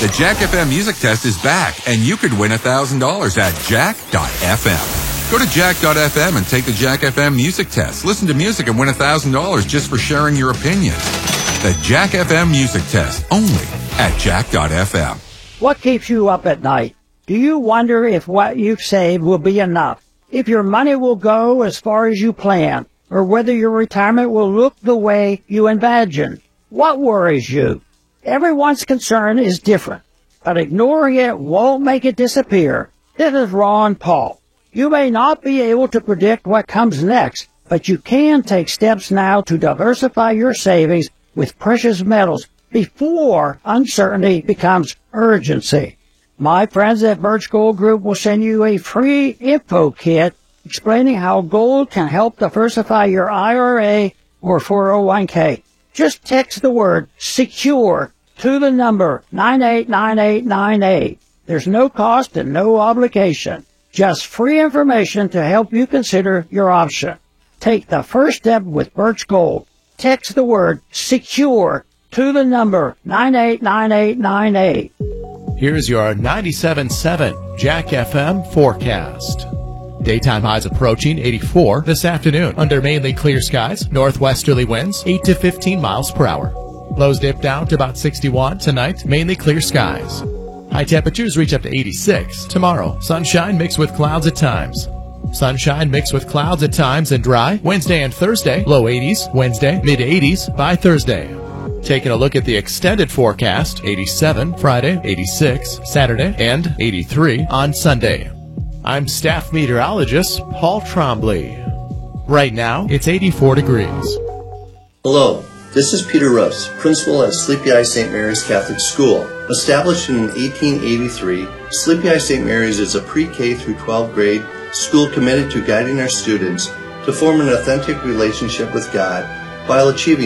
The Jack FM Music Test is back, and you could win $1,000 at jack.fm. Go to jack.fm and take the Jack FM Music Test. Listen to music and win $1,000 just for sharing your opinion. The Jack FM Music Test, only at jack.fm. What keeps you up at night? Do you wonder if what you've saved will be enough? If your money will go as far as you plan? Or whether your retirement will look the way you imagine? What worries you? Everyone's concern is different, but ignoring it won't make it disappear. This is Ron Paul. You may not be able to predict what comes next, but you can take steps now to diversify your savings with precious metals before uncertainty becomes urgency. My friends at Birch Gold Group will send you a free info kit explaining how gold can help diversify your IRA or 401k. Just text the word SECURE to the number 989898. There's no cost and no obligation. Just free information to help you consider your option. Take the first step with Birch Gold. Text the word SECURE to the number 989898. Here's your 97.7 Jack FM forecast. Daytime highs approaching 84 this afternoon under mainly clear skies, northwesterly winds 8 to 15 miles per hour. Lows dip down to about 61 tonight, mainly clear skies. High temperatures reach up to 86 tomorrow. Sunshine mixed with clouds at times. Sunshine mixed with clouds at times and dry Wednesday and Thursday, low 80s, Wednesday, mid 80s by Thursday. Taking a look at the extended forecast, 87 Friday, 86 Saturday, and 83 on Sunday. I'm staff meteorologist Paul Trombley. Right now, it's 84 degrees. Hello, this is Peter Ruffs, principal at Sleepy Eye St. Mary's Catholic School. Established in 1883, Sleepy Eye St. Mary's is a pre-K through 12th grade school committed to guiding our students to form an authentic relationship with God while achieving